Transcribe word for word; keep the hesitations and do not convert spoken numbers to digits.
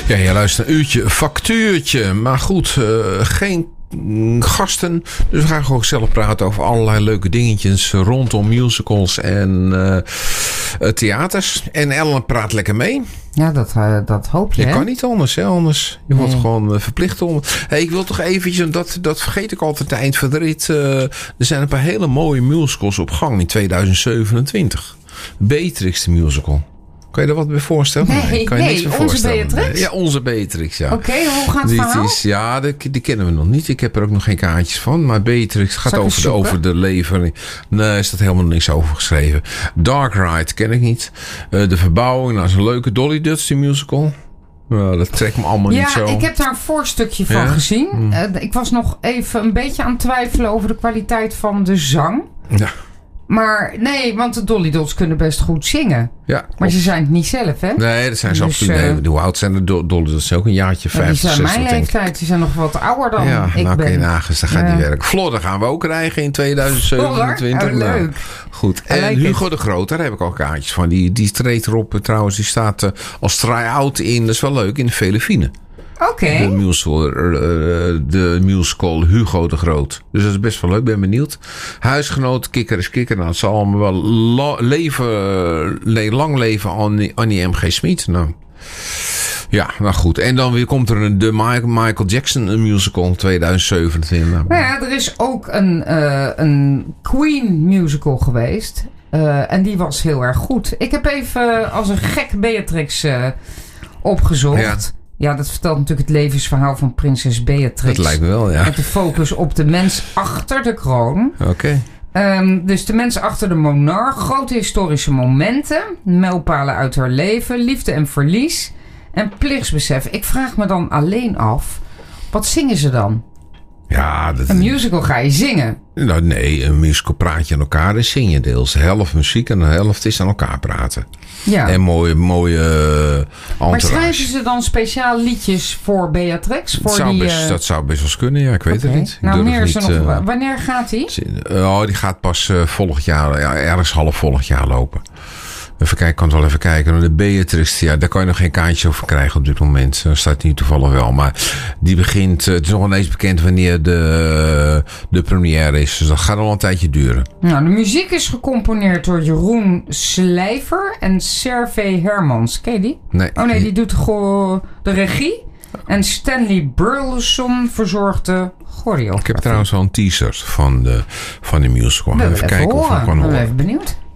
Ja, je luistert een uurtje factuurtje. Maar goed, uh, geen gasten. Dus we gaan gewoon zelf praten over allerlei leuke dingetjes rondom musicals en uh, theaters. En Ellen praat lekker mee. Ja, dat, uh, dat hoop je. Je hè? kan niet anders, hè? Anders. Je wordt nee. gewoon uh, verplicht om. Hey, ik wil toch eventjes, dat, dat vergeet ik altijd eind van de rit. Uh, er zijn een paar hele mooie musicals op gang in tweeduizend zevenentwintig. Beatrix de musical. Kan je er wat bij voorstellen? Nee, nee, kan je nee niks bij onze voorstellen? Beatrix? Ja, onze Beatrix, ja. Oké, okay, hoe gaat het Dit verhaal? Is, ja, die, die kennen we nog niet. Ik heb er ook nog geen kaartjes van. Maar Beatrix gaat over de, over de leven. Nee, is dat helemaal niks over geschreven. Dark Ride ken ik niet. Uh, de verbouwing, nou is een leuke Dolly Dutch, die musical. Nou, dat trekt me allemaal ja, niet zo. Ja, ik heb daar een voorstukje van ja? gezien. Hmm. Uh, ik was nog even een beetje aan het twijfelen over de kwaliteit van de zang. Ja. Maar nee, want de Dolly Dots kunnen best goed zingen. Ja, maar ze zijn het niet zelf, hè? Nee, dat zijn ze dus, absoluut. Uh, nee, hoe oud zijn de do- Dolly Dots? Ook een jaartje vijftig, zestig. Die zijn mijn zestig, leeftijd. Die zijn nog wat ouder dan ja, ik nou, ben. kan je nagaan, dat gaat ja. niet werken. Flodder gaan we ook krijgen in tweeduizend zevenentwintig. Oh, leuk. Nou, goed. En like Hugo it. de Groot, daar heb ik al kaartjes van. Die, die treedt erop trouwens. Die staat uh, als try-out in. Dat is wel leuk, in de Velevine. Oké. Okay. De musical, uh, de musical Hugo de Groot. Dus dat is best wel leuk. Ben benieuwd. Huisgenoot, Kikker is Kikker. Nou, het zal allemaal wel lo- leven, le- lang leven Annie, Annie M G. Smit. Nou, ja, nou goed. En dan weer komt er een de Michael Jackson een musical tweeduizend zevenentwintig. Nou, nou ja, er is ook een, uh, een Queen musical geweest. Uh, en die was heel erg goed. Ik heb even als een gek Beatrix uh, opgezocht. Ja. Ja, dat vertelt natuurlijk het levensverhaal van prinses Beatrix. Dat lijkt me wel, ja. Met de focus op de mens achter de kroon. Oké. Okay. Um, dus de mens achter de monarch. Grote historische momenten. Mijlpalen uit haar leven. Liefde en verlies. En plichtsbesef. Ik vraag me dan alleen af. Wat zingen ze dan? Ja, dat... Een musical ga je zingen. Nou, nee, een musical praat je aan elkaar en zing je deels. De helft muziek en de helft is aan elkaar praten. Ja. En mooie, mooie uh, maar schrijven ze dan speciaal liedjes voor Beatrix? Voor zou die, best, uh... dat zou best wel eens kunnen, ja. Ik weet okay. het niet. Ik nou, wanneer, niet nog, uh... wanneer gaat die? Oh, die gaat pas uh, volgend jaar, ja, ergens half volgend jaar lopen. Even kijken, ik kan het wel even kijken. De Beatrix, ja, daar kan je nog geen kaartje over krijgen op dit moment. Dat staat niet toevallig wel. Maar die begint, het is nog ineens bekend wanneer de, de première is. Dus dat gaat al een tijdje duren. Nou, de muziek is gecomponeerd door Jeroen Slijver en Servej Hermans. Ken je die? Nee. Oh nee, die doet go- de regie. En Stanley Burleson verzorgt de choreografie. Ik heb trouwens al een teaser van de, van de musical. Even, even kijken horen. of ik kan horen. Ik ben even benieuwd.